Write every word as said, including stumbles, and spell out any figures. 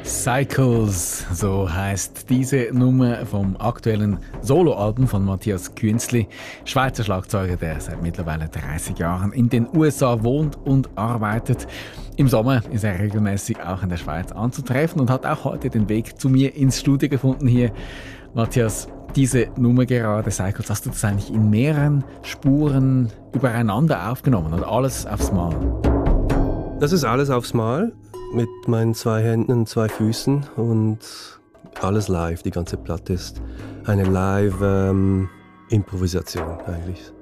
Cycles, so heißt diese Nummer vom aktuellen Soloalbum von Matthias Künzli, Schweizer Schlagzeuger, der seit mittlerweile dreißig Jahren in den U S A wohnt und arbeitet. Im Sommer ist er regelmäßig auch in der Schweiz anzutreffen und hat auch heute den Weg zu mir ins Studio gefunden hier. Matthias, diese Nummer gerade, Cycles, hast du das eigentlich in mehreren Spuren übereinander aufgenommen oder alles aufs Mal? Das ist alles aufs Mal. Mit meinen zwei Händen und zwei Füßen und alles live. Die ganze Platte ist eine Live-Improvisation ähm, eigentlich.